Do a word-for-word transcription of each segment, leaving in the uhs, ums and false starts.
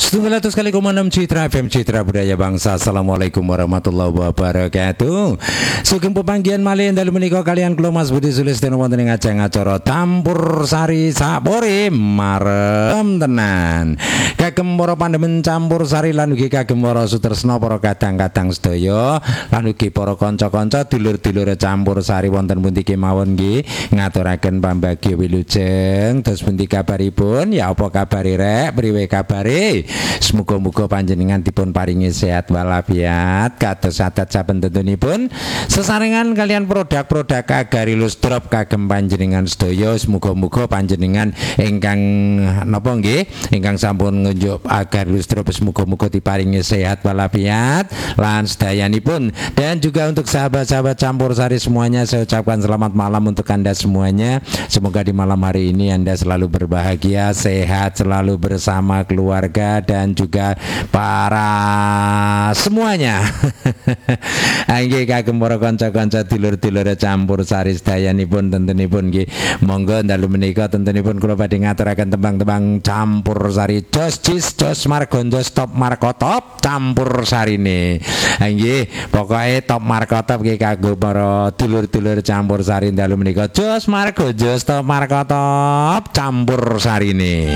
Setunggal atus kali koma enam Citra F M Citra Budaya Bangsa. Assalamualaikum warahmatullahi wabarakatuh. Sugeng pepanggihan malih dalu menika kalian kula Mas Budi Sulistyo wonten ing ajeng acara Campur Sari Sapore marem tenan. Kagem para pandemen campur sari lan ugi kagem para sutresna para kadang-kadang sedaya lan ugi para kanca-kanca dulur-dulur campur sari wonten pundi kemawon nggih ngaturaken pambagya wilujeng. Dos pundi kabaripun? Ya apa kabare rek? Priwe kabare? Semoga-moga panjenengan dipun paringi sehat walafiat kados adat saben tentunipun sesarengan kalian produk-produk Agarilus Drop kagem panjenengan sedaya. Semoga-moga panjenengan ingkang napa nggih ingkang sampun ngunjuk Agarilus Drop semoga-moga diparingi sehat walafiat lan sedayanipun. Dan juga untuk sahabat-sahabat campur sari semuanya saya ucapkan selamat malam untuk Anda semuanya. Semoga di malam hari ini Anda selalu berbahagia, sehat, selalu bersama keluarga dan juga para semuanya. Nggih kagem para kanca-kanca dulur-dulur campur sari sedayanipun tentunipun nggih monggo dalu menika tentunipun kula badhe ngaturaken tembang-tembang campur sari jos jis jos margondo stop markotop campur sarine. Nggih pokoke top markotop nggih kanggo para dulur-dulur campur sari dalu menika jos margondo stop markotop campur sarine.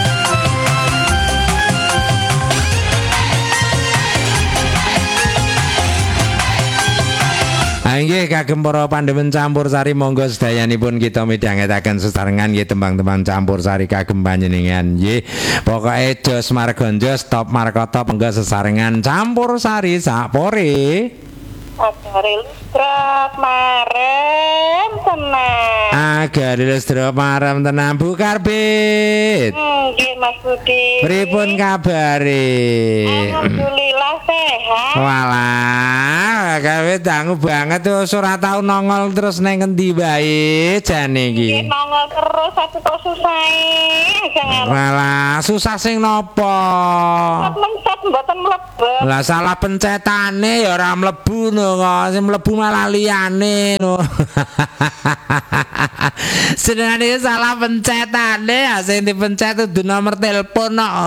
Nggih kagem para pandemen campur sari monggo sedayanipun kita midhangetaken sesarengan nggih tembang-tembang campur sari kagem panjenengan nggih. Pokoke jos margonjo stop markotop monggo sesarengan campur sari sapore. Agarilus Drop marem tenan. Agarilus Drop marem tenan Bu Karbit. Nggih Mas Budi. Pripun kabare? Alhamdulillah sehat. Walah, Karbit dangu banget tuh ora tau nongol terus neng ngendi bae jane iki. Nggih nongol terus aku kok susah jangan. Walah, susah sing nopo? Mencet mboten mlebu. Lah salah pencetane ya ora mlebu no kok, sing mlebu malah liyane no. Sebenarnya salah pencetane, ya sing dipencet itu nomor telepon no.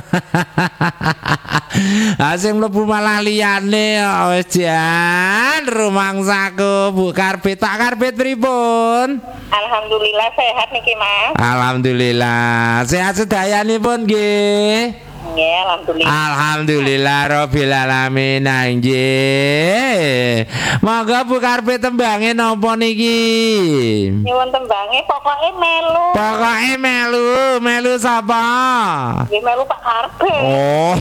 Sing mlebu malah liyane wis jan rumangsaku Bu Karbit. Pak Karbit pripun? Alhamdulillah sehat niki Mas. Alhamdulillah sehat sedayanipun nggih. Nggih alhamdulillah. Alhamdulillah rabbil alamin nggih. Monggo Bu Karbit tembange napa niki? Nyuwun tembange pokoke melu. Pokoke melu, melu sapa? Nggih melu Pak Karbit. Oh.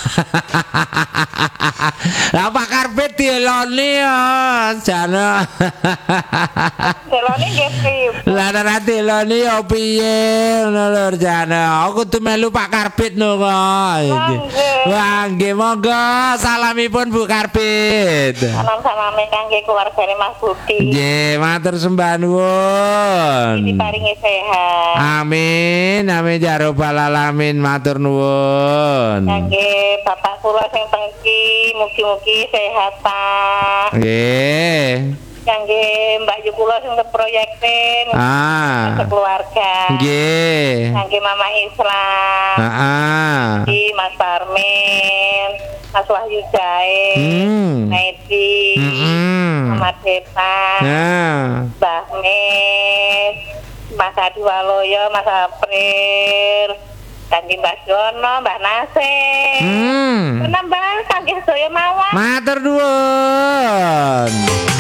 Lah Pak Karbit dieloni ya, jane. Delone nggih pripun? Lah ora dieloni ya piye ngono lho jane. Aku kudu melu Pak Karbit no kok. Wah nggih monggo salamipun Bu Karbit. Salam-salame kangge keluargane Mas Budi. Nggih matur sembah nuwun. Diparingi sehat. Amin amin ya rabbal alamin matur nuwun. Kangge bapak kula sing tengki mugi-mugi sehat Pak. Nggih. Kangge Mbak Yu kula sing proyekte Ah. keluarga. Nggih. Kangge Mama Islam. Heeh. Di Mas Parmin, Mas Wahyu Jae, Hmm. Naidi, Hmm. Muhammad Depan, Nah. Mbah Mes, Mas Adi Waloyo, Mas April, Kandi Mbah Jono, Mbah Nasir. Hmm. Menambah kangge sedaya mawon. Matur nuwun.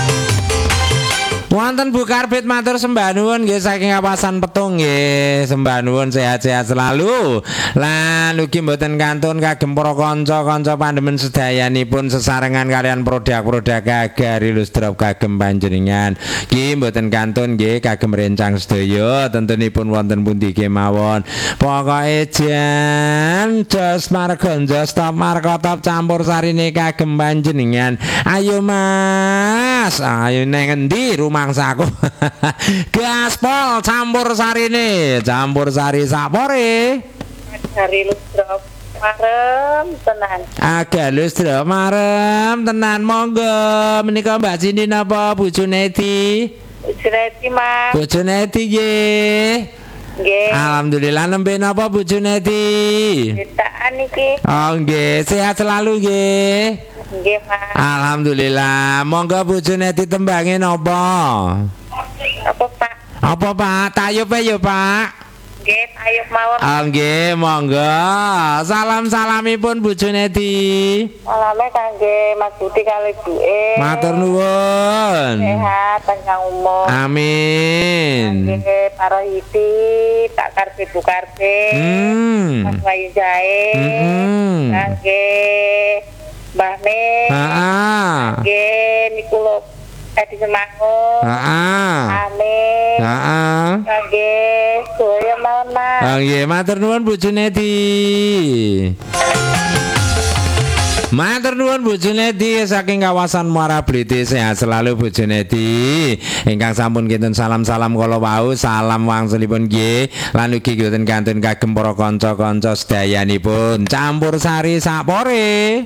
Wonten Bu Karbit matur sembah nuwun nggih saking kawasan Petung nggih. Sembah nuwun sehat-sehat selalu. Lan ugi mboten kantun kagem para kanca-kanca pandemen sedayanipun sesarengan kalian produk-produk Agarilus Drop kagem panjenengan. Nggih mboten kantun nggih kagem rencang sedaya tentunipun wonten pundi kemawon. Pokoke jan jos margonjo stop markotop campur sarine kagem panjenengan. Ayo Mas, ayo neng endi rumangsaku. Gaspol campur sarine, campur sari sapore. Agarilus Drop marem tenan. Agarilus Drop marem tenan monggo. Menika Mbak Cindy napa bojone Edi? Bojone Edi Mas. Bojone Edi nggih. Nggih. Alhamdulillah nembe napa Bu Junedi? Ciptaan iki. Oh nggih, sehat selalu nggih. Nggih, Pak. Alhamdulillah. Monggo Bu Junedi tembange napa? Apa, Pak? Apa Pak? Tayupe yo Pak. Nggih, ayo mawon. Oh nggih, monggo. Salam-salamipun Bu Junedi. Salame kangge Mas Budi kali Buke. Matur nuwun. Sehat panjang umur. Amin. Nggih, para iti tak karpe Bu karpe. Hmm. Mas Bayu Jae. Hmm. Kangge Mbah Me. Heeh. Kangge niku lho Edi Semangun. Heeh. Amin. Heeh. Kangge Soya mawon, Mas. Oh nggih, matur nuwun Bu Junedi. Matur nuwun Bu Junedi saking kawasan Muara Bliti, sehat selalu Bu Junedi. Ingkang sampun kinten salam-salam kala wau, salam wangsulipun nggih lan ugi kinten kantun kagem para kanca-kanca sedayanipun. Campur sari sapore.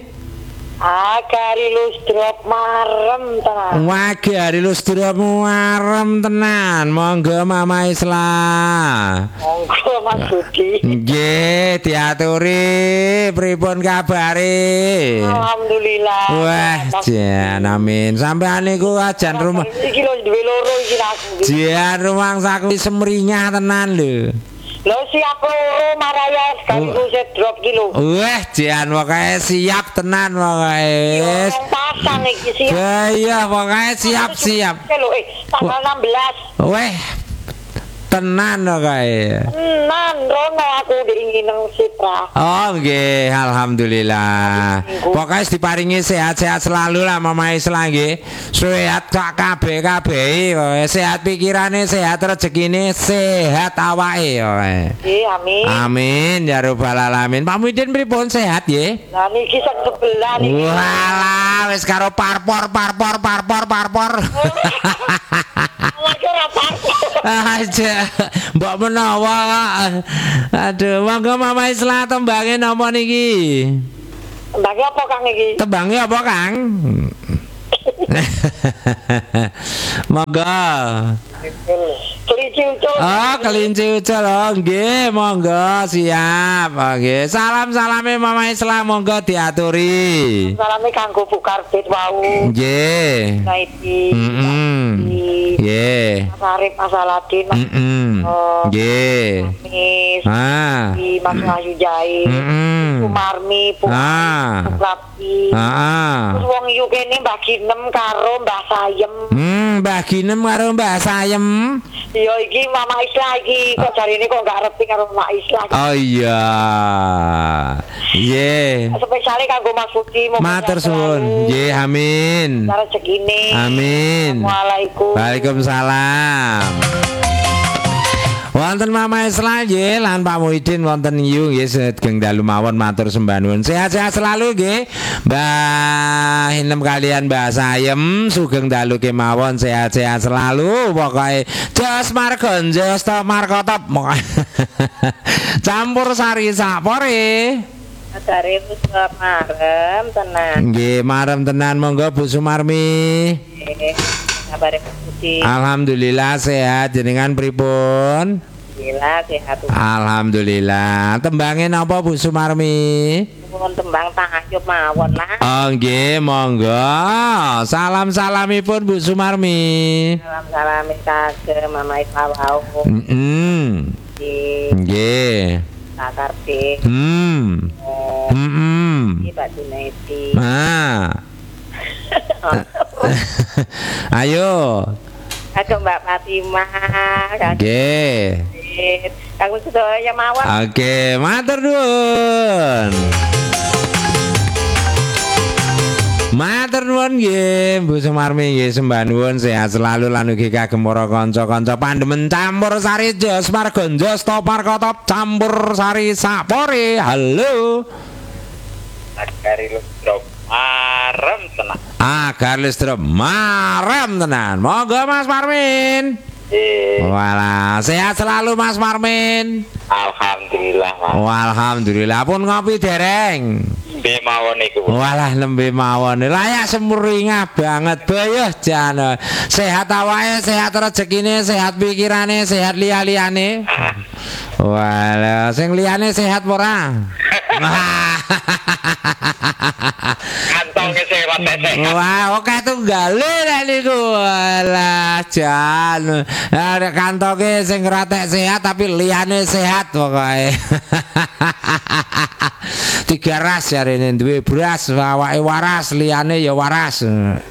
Agari lusdrop marem tenan. Wagari lusdrop marem tenan. Monggo Mama Isla. Monggo Mas Budi. Nggih, diaturi pripun kabare? Alhamdulillah. Wah, jan amin. Sampean niku ajan rumah. Iki lho duwe loro iki aku. Jan rumangsaku semringah tenan lho. Lho siap loro maraya sekaligus drop ki lho. Wah, jan pokoke siap tenan pokoke. Wis. Pasang iki siap. Gaya pokoke siap-siap. Lho eh tanggal enam belas. Weh. Tenan pokoke. Tenan rono aku diingin nang Sipra. Oh nggih, alhamdulillah. Pokoke diparingi sehat-sehat selalu lah Mama Isla nggih. Sehat sak kabeh-kabeh, sehat pikirane, sehat rezekine, sehat awake pokoke. Nggih, amin. Amin ya rabbal alamin. Pak Muhyiddin pripun sehat nggih? Lah niki sak sebelah niki. Walah, wis karo parpor parpor parpor parpor. Lagi ora parpor. Aja, mbok menawa. Aduh, monggo Mama Isla tembange napa niki? Mbak apa Kang iki? Tembange apa, Kang? Monggo. Kelinci ucul. Oh, kelinci ucul. Oh, nggih, monggo siap. Nggih, salam-salame Mama Isla monggo diaturi. Salame kanggo Bu Karbit wau. Nggih. Saiki. Heeh. Nggih. Mas Arif, Mas Aladin, Mas Heeh. Nggih. Mis, Ah. Mas Wahyu Jae, Heeh. Sumarmi, Bu Ah. Rapi. Heeh. Terus wong yu kene Mbah Ginem karo Mbah Sayem. Hmm, Mbah Ginem karo Mbah Sayem. Ya iki Mama Isla iki kok jarine kok gak ngerti karo Mama Isla. Oh iya. Nggih. Spesiale kanggo Mas Budi. Matur suwun. Nggih, amin. Rezekine. Amin. Waalaikumsalam. Waalaikumsalam. Wonten Mama Isla nggih lan Pak Muhyiddin wonten yu nggih sedeng dalu mawon matur sembah nuwun. Sehat-sehat selalu nggih. Mbah Hinem kalian Mbah Sayem sugeng dalu kemawon sehat-sehat selalu pokoke jos margon jos top markotop. Campur sari sapore. Dari marem tenan. Nggih, marem tenan monggo Bu Sumarmi. Nggih. Kabare Mas Budi. Alhamdulillah sehat jenengan pripun? Alhamdulillah sehat. Alhamdulillah. Tembange napa Bu Sumarmi? Pun tembang tahajud mawon lah. Oh nggih, monggo. Salam-salamipun Bu Sumarmi. Salam-salam kagem Mama Isla wau. Heeh. Nggih. Kakarpe. Hmm. Heeh. Mbak Junedi. Ah. Ayo. Kagem Mbak Fatimah. Nggih. Kagem sedaya mawon. Oke, matur nuwun. Matur nuwun nggih, Bu Sumarmi nggih sembah nuwun sehat selalu lan ugi kagem para kanca-kanca pandemen campur sari jos margon jos topar kotop campur sari sapore. Halo. Dari Lustro marem tenan. Agar listrik marem tenan. Monggo Mas Marmin. Eh, Walah, sehat selalu Mas Marmin. alhamdulillah, Mas. Alhamdulillah pun ngopi dereng. nembe mawon iku. Walah nembe mawon. Layak semringah banget boyo jan. Sehat awake, sehat rezekine, sehat pikirane, sehat liya-liyane. Walah, sing liyane sehat ora? Kantongnya sehat sehat. Wah, oke tunggale lek niku. Walah, jan. Ada kantonge sing ratek sehat tapi liyane sehat pokoke. Tiga ras jarene duwe beras, awake waras, liyane ya waras.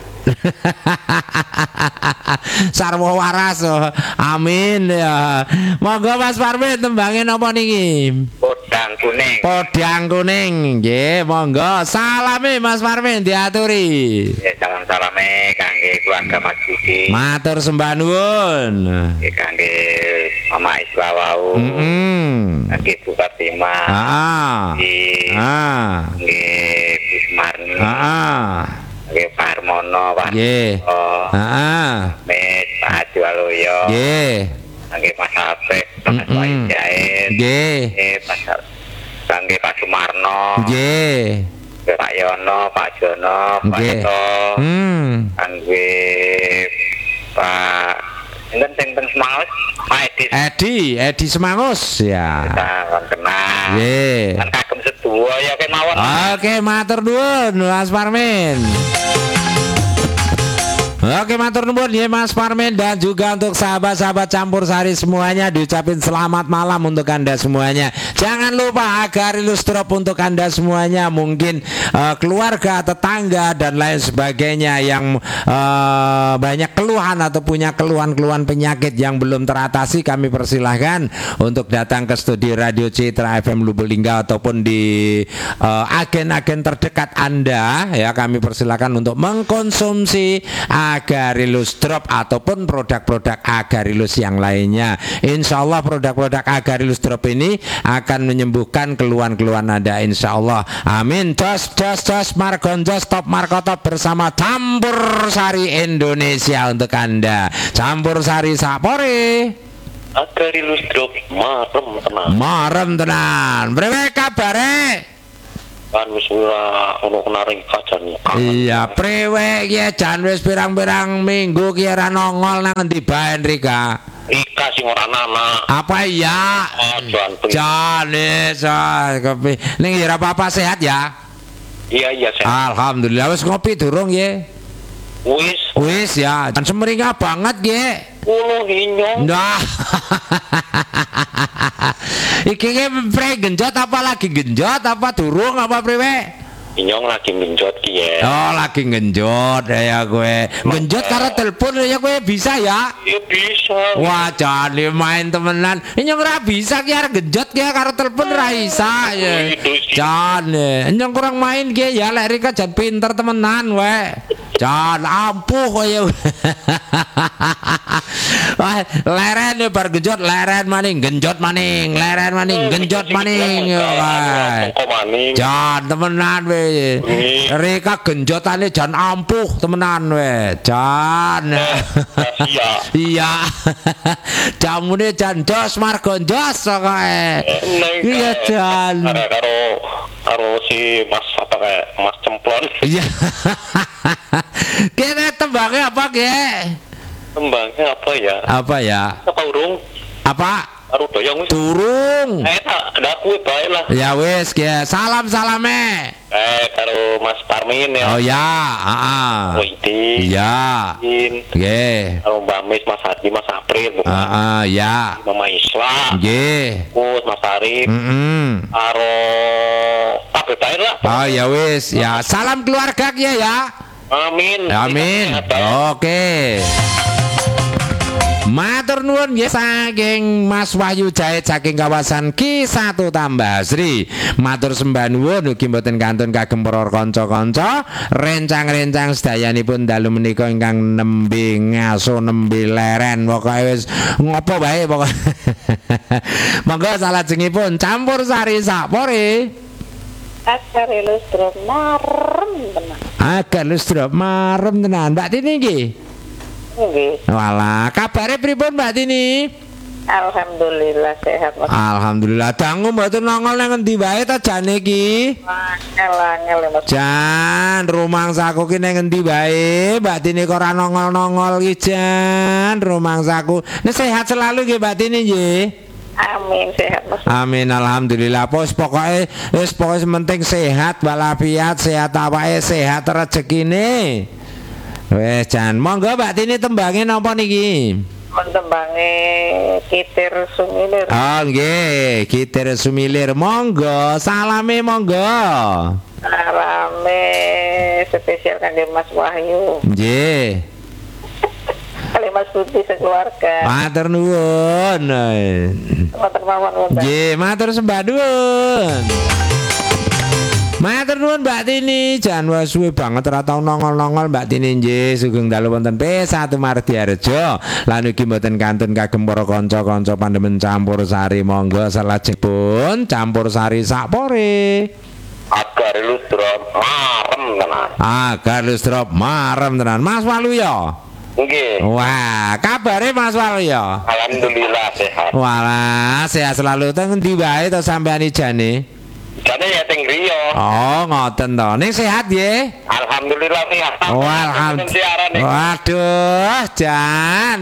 Sarwa waras. Amin ya. Monggo Mas Parmin tembange napa niki? Podang kuning. Podang kuning. Nggih, monggo. Salame Mas Parmin diaturi. Ya salam salame kangge keluarga Mas Budi. Matur sembah nuwun. Ya kangge Mama Isla wau. Heeh. Kangge Bu Fatimah. Heeh. Nggih. Ah. Nggih Bu Sumarni. Heeh. Nggih Pak Harmono, Pak. Nggih. Oh. Heeh. Met Pak Jualoyo. Nggih. Kangge Mas Apek, Mas Mm-mm. Waijain. Nggih. Nggih Pak kangge Pak Sumarno. Nggih. Pak Yono, Pak Jono, Pak Nggih. Eto. Hmm. Kangge Pak Sinten sing teng Semangus, Pak Edi. Edi, Edi Semangus ya. Salam kenal. Nggih. Kan kagem sedua ya kemawon. Oke, matur nuwun Mas Parmin. Oke, matur nuwun ya Mas Parmin, dan juga untuk sahabat-sahabat Campur Sari semuanya diucapin selamat malam untuk Anda semuanya. Jangan lupa Agarilus Drop untuk Anda semuanya, mungkin uh, keluarga, tetangga dan lain sebagainya yang uh, banyak keluhan atau punya keluhan-keluhan penyakit yang belum teratasi, kami persilahkan untuk datang ke studio Radio Citra F M Lubulingga ataupun di uh, agen-agen terdekat Anda ya. Kami persilahkan untuk mengkonsumsi Agarilus Drop ataupun produk-produk Agarilus yang lainnya. Insya Allah produk-produk Agarilus Drop ini akan menyembuhkan keluhan-keluhan Anda, insya Allah. Amin. Jos, jos, jos, Margon, jos, top Markotop bersama Campur Sari Indonesia untuk Anda. Campur Sari Sapore. Agarilus Drop marem tenan. Marem tenan. Brewe kabare? Kan wis ora ono naring kajan. Iya, prewek ya jan wis pirang-pirang minggu ki ora nongol nang endi bae Rika. Rika sing ora nana. Apa iya? Ajan. Jan wis kopi. Ning ya ora apa-apa, sehat ya? Iya iya saya. Alhamdulillah. Wis ngopi durung ye? Wis Wis ya, jan semringah banget ye. kulo hinyong. Nah. Iki ki pre genjot apa lagi genjot apa durung apa priwe? Hinyong lagi menjot ki ya. Oh, lagi genjot ya gue. Genjot karo telepon ya gue bisa ya? Ya bisa. Wah, jangan main temenan. Ini ora bisa ki arep genjot ki karo telepon ra isa ya. Jangan. Ini kurang main ki ya, lek Rika jan pinter temenan we. Jangan ampuh koyo. Wah, leren ya bar genjot, leren maning, genjot maning, leren maning, genjot maning. Jangan temenan we. Rika genjotane jan ampuh temenan we. Jangan. Iya. Jamune jan jos margon jos pokoke. Iya jan. Karo karo si Mas apa kayak Mas Cemplon. Iya. Kene tembangnya apa ge? Tembangnya apa ya? Apa ya? Apa urung? Apa? Karo doyong wis. Turung. Eh tak ada kue bae lah. Ya wis ge. Salam salame. Eh karo Mas Parmin ya. Oh ya, heeh. Oh ini. Iya. Nggih. Karo Mbak Mis, Mas Hadi, Mas April, Heeh, ya. Mama Isla. Nggih. Kus, Mas Arif. Heeh. Karo kabeh bae lah. Oh ya wis. Ya, salam keluarga ya ya. Amin. Amin. Oke. Matur nuwun nggih saking Mas Wahyu Jahit saking kawasan Ki satu Tambah Sri. Matur sembah nuwun ugi mboten kantun kagem para kanca-kanca rencang-rencang sedayanipun dalu menika ingkang nembe ngaso nembe leren pokoke wis ngopo bae pokoke. Monggo salajengipun Campur Sari Sapore. Agarilus Drop marem tenan. Agarilus Drop marem tenan. Mbak Tini nggih. Nggih. Walah, kabare pripun Mbak Tini? Alhamdulillah sehat Mas. Alhamdulillah. Dangu mboten nongol nang endi wae ta jane iki? Angel-angel ya, Mas. Jan, rumangsaku ki nang endi wae? Mbak Tini kok ora nongol-nongol ki Jan, rumangsaku. Nek sehat selalu nggih Mbak Tini nggih. Amin sehat Mas. Amin alhamdulillah. Pos pokoke wis pokoke penting sehat walafiat, sehat awake, sehat rezekine. Wes Jan, monggo Mbak Tini tembange napa niki? Mentembangi Kitir Sumilir. Oh nggih, Kitir Sumilir. Monggo, salame monggo. Rame spesial kangge Mas Wahyu. Nggih. Kali Mas Budi sekeluarga. Matur nuwun. Matur mawon wonten. Nggih, matur sembah nuwun. Matur nuwun Mbak Tini, jan wis suwe banget ora tau nongol-nongol Mbak Tini nggih. Sugeng dalu wonten P satu Mardiarjo. Lan ugi mboten kantun kagem para kanca-kanca pandemen campur sari monggo salajengipun campur sari sakpore. Agar lustra marem tenan. Agar lustra marem tenan. Mas Waluya. Nggih. Wah, kabare Mas Waluya? Alhamdulillah sehat. Walah, sehat selalu. Teng endi wae to sampean jane? Jane ya teng griya. Oh, ngoten to. Ning sehat nggih? Alhamdulillah sehat. Oh, alhamdulillah. Waduh, Jan.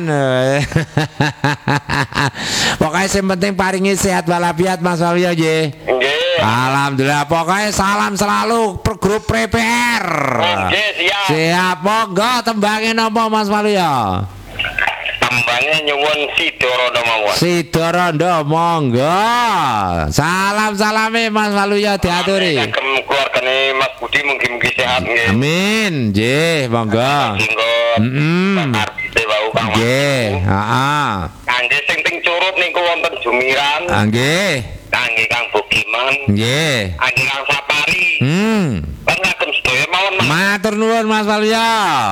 Pokoknya yang penting paringi sehat walafiat Mas Waluya nggih. Nggih. Alhamdulillah. Pokoknya salam selalu per grup P P R. Nggih, siap. Siap, monggo tembangin napa Mas Waluya? Tembangnya nyuwun Sidorondo mawon. Sidorondo monggo. Salam-salame Mas Waluya diaturi. Kagem keluargane Mas Budi mugi-mugi sehat nggih. Amin. Nggih, monggo. Heeh. Artise wau Kang. Nggih, heeh. Kangge sing teng curut niku wonten Jumiran. Ah, nggih. Kangge Kang Bukiman. Nggih. Kangge Kang Sapari. Hmm. Kan ngagem sedaya mawon Mas. Matur nuwun Mas Waluya.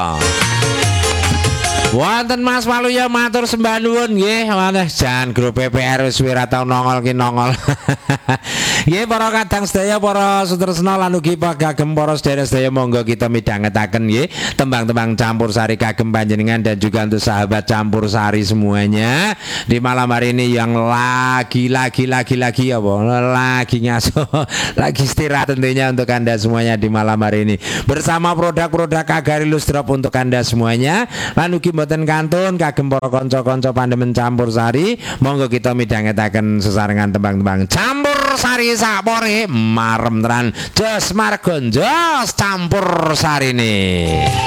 Wonten Mas Waluya matur sembah nuwun nggih. Maneh jan grup P P R wis ora tau nongol ki nongol. Nggih para kadang sedaya para sutresna lan ugi kagem para sedherek sedaya monggo kita midhangetaken nggih tembang-tembang campur sari kagem panjenengan dan juga untuk sahabat campur sari semuanya di malam hari ini yang lagi lagi lagi lagi apa lagi ngaso lagi istirahat tentunya untuk Anda semuanya di malam hari ini bersama produk-produk Agarilus Drop untuk Anda semuanya lan ugi mboten kantun kagem para kanca-kanca pandemen campur sari monggo kita midhangetaken sesarengan tembang-tembang campur sari sapore marem tenan jos margon jos campur sari ini.